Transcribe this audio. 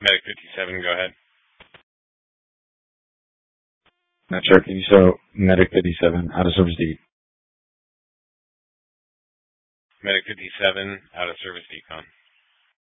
Medic 57, go ahead. Not sure. Can you show Medic 57 out of service D? Medic 57, out of service decon.